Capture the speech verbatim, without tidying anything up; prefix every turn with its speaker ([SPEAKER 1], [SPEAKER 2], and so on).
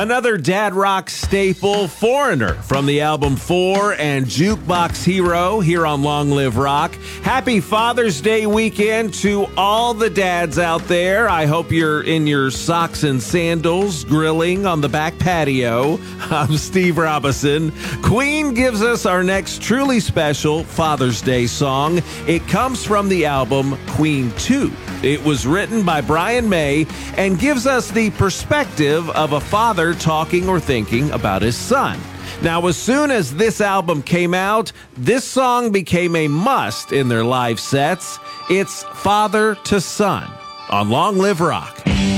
[SPEAKER 1] Another dad rock staple, Foreigner, from the album Four and Jukebox Hero here on Long Live Rock. Happy Father's Day weekend to all the dads out there. I hope you're in your socks and sandals, grilling on the back patio. I'm Steve Robinson. Queen gives us our next truly special Father's Day song. It comes from the album Queen two. It was written by Brian May and gives us the perspective of a father talking or thinking about his son. Now, as soon as this album came out, this song became a must in their live sets. It's Father to Son on Long Live Rock.